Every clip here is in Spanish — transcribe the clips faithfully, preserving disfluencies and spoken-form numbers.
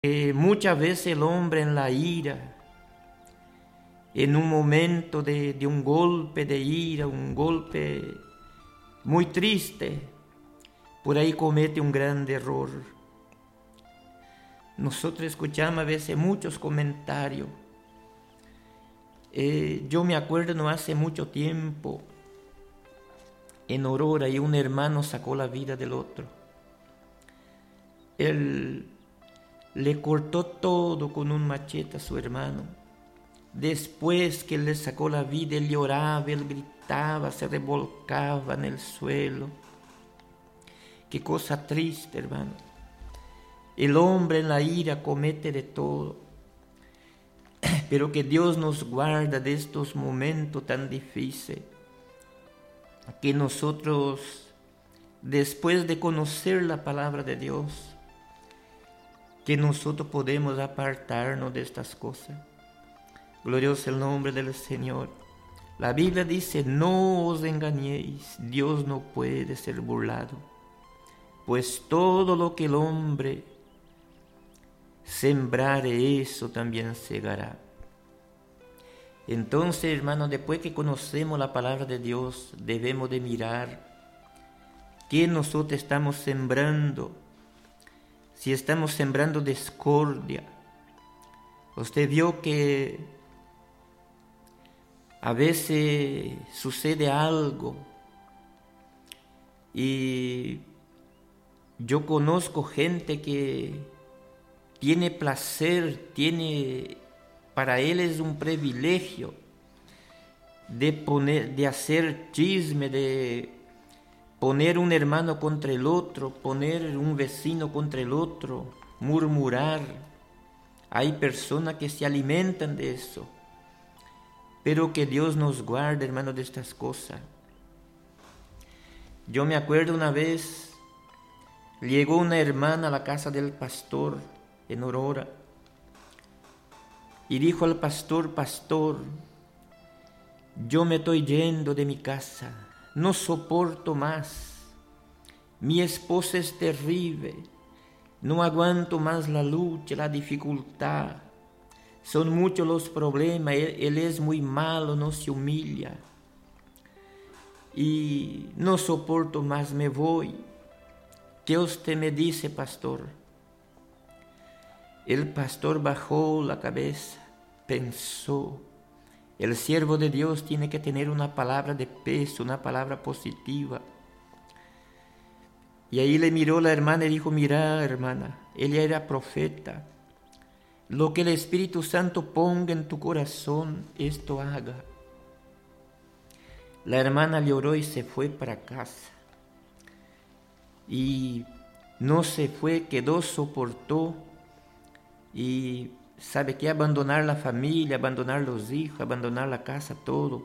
Eh, muchas veces el hombre en la ira, en un momento de, de un golpe de ira, un golpe muy triste, por ahí comete un gran error. Nosotros escuchamos a veces muchos comentarios. Eh, yo me acuerdo no hace mucho tiempo, en Aurora, y un hermano sacó la vida del otro. Él le cortó todo con un machete a su hermano. Después que él le sacó la vida, él lloraba, él gritaba, se revolcaba en el suelo. Qué cosa triste, hermano. El hombre en la ira comete de todo. Pero que Dios nos guarda de estos momentos tan difíciles. Que nosotros, después de conocer la palabra de Dios, que nosotros podemos apartarnos de estas cosas. Glorioso el nombre del Señor. La Biblia dice, no os engañéis, Dios no puede ser burlado, pues todo lo que el hombre sembrare, eso también segará. Entonces, hermanos, después que conocemos la palabra de Dios, debemos de mirar qué nosotros estamos sembrando. Si estamos sembrando discordia. Usted vio que a veces sucede algo y yo conozco gente que tiene placer, tiene, para él es un privilegio de poner, de hacer chisme, de poner un hermano contra el otro, poner un vecino contra el otro, murmurar. Hay personas que se alimentan de eso. Pero que Dios nos guarde, hermanos, de estas cosas. Yo me acuerdo una vez, llegó una hermana a la casa del pastor en Aurora y dijo al pastor, pastor, yo me estoy yendo de mi casa, no soporto más, mi esposa es terrible, no aguanto más la lucha, la dificultad. Son muchos los problemas, él, él es muy malo, no se humilla. Y no soporto más, me voy. ¿Qué usted me dice, pastor? El pastor bajó la cabeza, pensó. El siervo de Dios tiene que tener una palabra de peso, una palabra positiva. Y ahí le miró la hermana y dijo, mira, hermana, ella era profeta. Lo que el Espíritu Santo ponga en tu corazón, esto haga. La hermana lloró y se fue para casa. Y no se fue, quedó, soportó. Y sabe que abandonar la familia, abandonar los hijos, abandonar la casa, todo.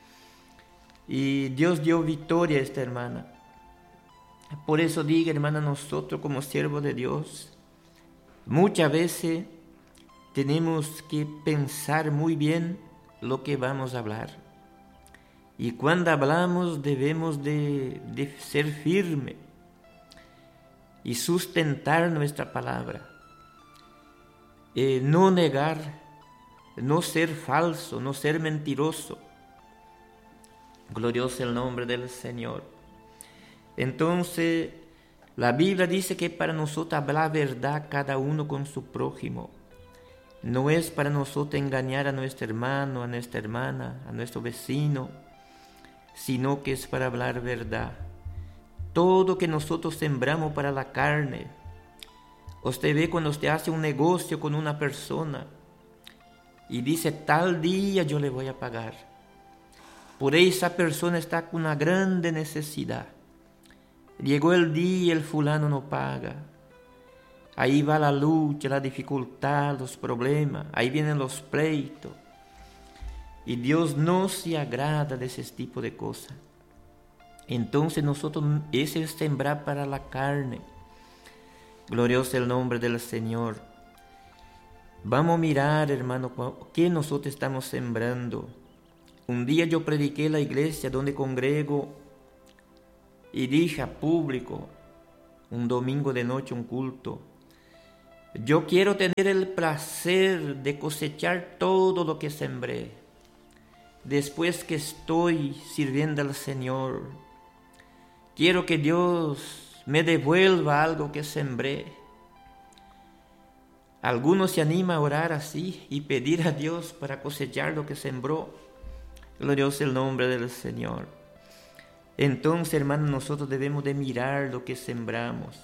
Y Dios dio victoria a esta hermana. Por eso diga, hermana, nosotros como siervos de Dios, muchas veces tenemos que pensar muy bien lo que vamos a hablar. Y cuando hablamos debemos de, de ser firmes y sustentar nuestra palabra. Eh, no negar, no ser falso, no ser mentiroso. Glorioso el nombre del Señor. Entonces, la Biblia dice que para nosotros hablar verdad cada uno con su prójimo. No es para nosotros engañar a nuestro hermano, a nuestra hermana, a nuestro vecino, sino que es para hablar verdad. Todo que nosotros sembramos para la carne. Usted ve cuando usted hace un negocio con una persona y dice, tal día yo le voy a pagar. Por ahí esa persona está con una grande necesidad. Llegó el día y el fulano no paga. Ahí va la lucha, la dificultad, los problemas. Ahí vienen los pleitos. Y Dios no se agrada de ese tipo de cosas. Entonces nosotros, ese es sembrar para la carne. Glorioso el nombre del Señor. Vamos a mirar, hermano, qué nosotros estamos sembrando. Un día yo prediqué en la iglesia donde congrego y dije a público, un domingo de noche, un culto, Yo quiero tener el placer de cosechar todo lo que sembré. Después que estoy sirviendo al Señor, quiero que Dios me devuelva algo que sembré. Algunos se animan a orar así y pedir a Dios para cosechar lo que sembró. Glorioso el nombre del Señor. Entonces, hermanos, nosotros debemos de mirar lo que sembramos.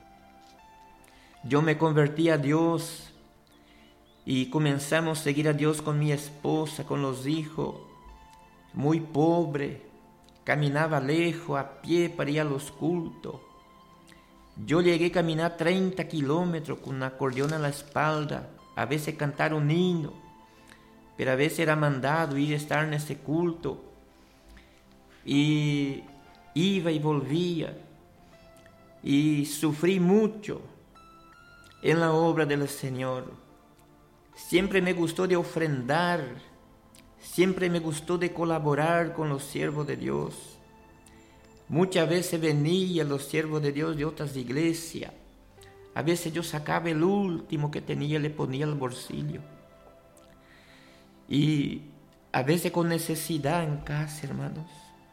Yo me convertí a Dios y comenzamos a seguir a Dios con mi esposa, con los hijos, muy pobre, caminaba lejos a pie para ir a los cultos. Yo llegué a caminar treinta kilómetros con un acordeón en la espalda, a veces cantar un himno, pero a veces era mandado ir a estar en ese culto. Y iba y volvía, y sufrí mucho en la obra del Señor. Siempre me gustó de ofrendar, siempre me gustó de colaborar con los siervos de Dios. Muchas veces venían los siervos de Dios de otras iglesias. A veces yo sacaba el último que tenía y le ponía al bolsillo. Y a veces con necesidad en casa, hermanos.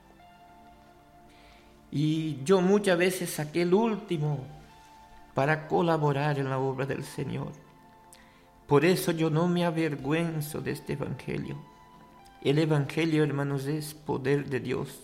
Y yo muchas veces saqué el último para colaborar en la obra del Señor. Por eso yo no me avergüenzo de este evangelio. El evangelio, hermanos, es poder de Dios.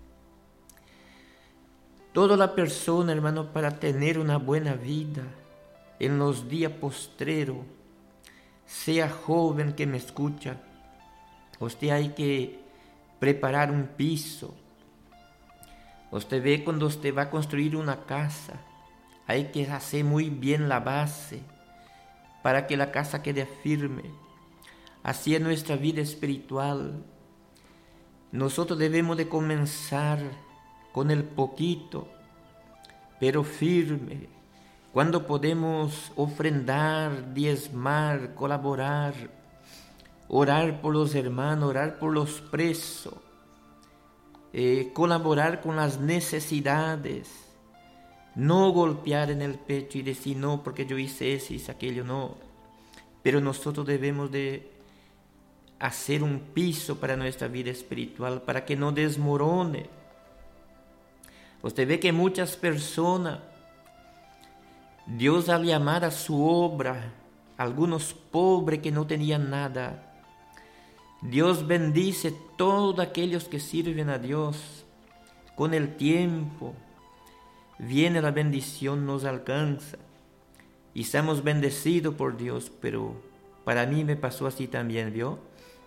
Toda la persona, hermano, para tener una buena vida en los días postreros, sea joven que me escucha, usted hay que preparar un piso. Usted ve cuando usted va a construir una casa, hay que hacer muy bien la base para que la casa quede firme. Así es nuestra vida espiritual. Nosotros debemos de comenzar con el poquito, pero firme. Cuando podemos ofrendar, diezmar, colaborar, orar por los hermanos, orar por los presos, eh, colaborar con las necesidades, no golpear en el pecho y decir no porque yo hice eso y hice aquello, no. Pero nosotros debemos de hacer un piso para nuestra vida espiritual, para que no desmorone. Usted ve que muchas personas, Dios al llamar a su obra, algunos pobres que no tenían nada, Dios bendice todos aquellos que sirven a Dios. Con el tiempo viene la bendición, nos alcanza y somos bendecidos por Dios. Pero para mí me pasó así también, ¿vio?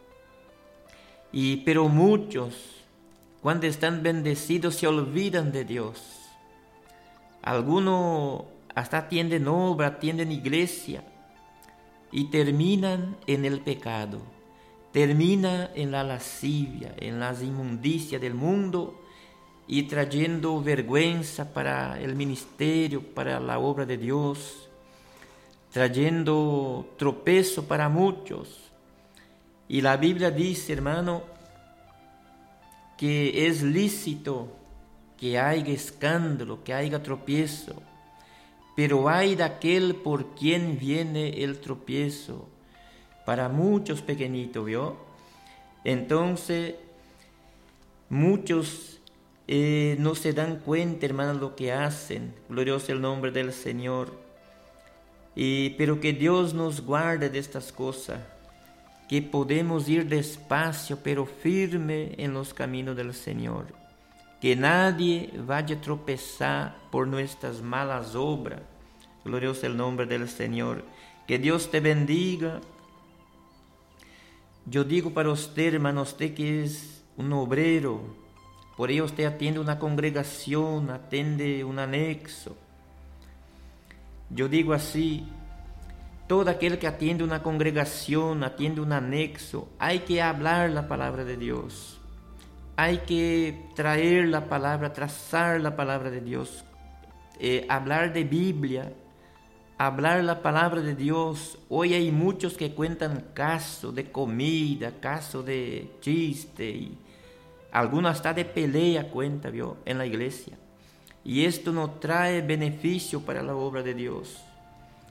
Y pero muchos, cuando están bendecidos, se olvidan de Dios. Algunos hasta atienden obra, atienden iglesia y terminan en el pecado. Termina en la lascivia, en las inmundicias del mundo y trayendo vergüenza para el ministerio, para la obra de Dios, trayendo tropezo para muchos. Y la Biblia dice, hermano, que es lícito que haya escándalo, que haya tropiezo, pero hay de aquel por quien viene el tropiezo. Para muchos pequeñitos, ¿vio? Entonces, muchos eh, no se dan cuenta, hermanos, lo que hacen. Glorioso el nombre del Señor. Y, pero que Dios nos guarde de estas cosas, que podemos ir despacio, pero firme en los caminos del Señor. Que nadie vaya a tropezar por nuestras malas obras. Glorioso el nombre del Señor. Que Dios te bendiga. Yo digo para usted, hermano, usted que es un obrero, por ello usted atiende una congregación, atiende un anexo. Yo digo así, todo aquel que atiende una congregación, atiende un anexo, hay que hablar la palabra de Dios. Hay que traer la palabra, trazar la palabra de Dios, eh, hablar de Biblia, hablar la palabra de Dios. Hoy hay muchos que cuentan casos de comida, casos de chiste, y algunos hasta de pelea cuenta, ¿vio? En la iglesia. Y esto no trae beneficio para la obra de Dios.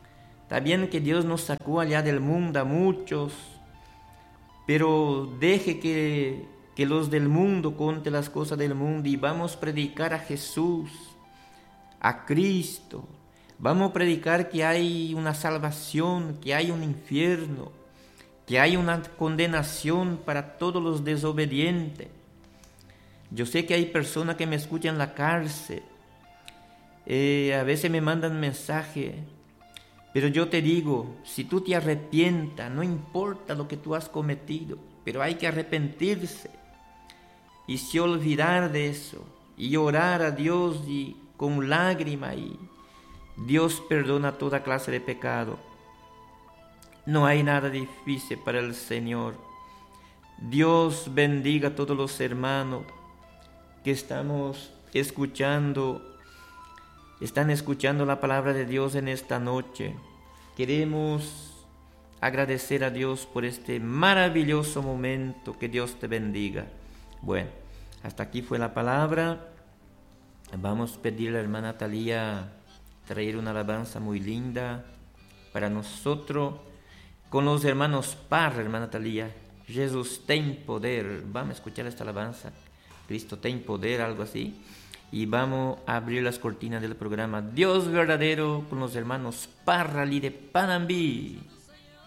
Está bien que Dios nos sacó allá del mundo a muchos, pero deje que, que los del mundo cuenten las cosas del mundo y vamos a predicar a Jesús, a Cristo. Vamos a predicar que hay una salvación, que hay un infierno, que hay una condenación para todos los desobedientes. Yo sé que hay personas que me escuchan en la cárcel, eh, a veces me mandan mensajes, pero yo te digo, si tú te arrepientas, no importa lo que tú has cometido, pero hay que arrepentirse y se olvidar de eso y orar a Dios y con lágrima, y Dios perdona toda clase de pecado. No hay nada difícil para el Señor. Dios bendiga a todos los hermanos que estamos escuchando, están escuchando la palabra de Dios en esta noche. Queremos agradecer a Dios por este maravilloso momento. Que Dios te bendiga. Bueno, hasta aquí fue la palabra. Vamos a pedir a la hermana Talía traer una alabanza muy linda para nosotros, con los hermanos Parra, hermana Talía. Jesús ten poder. Vamos a escuchar esta alabanza. Cristo ten poder, algo así. Y vamos a abrir las cortinas del programa Dios verdadero con los hermanos Parra de Panambi.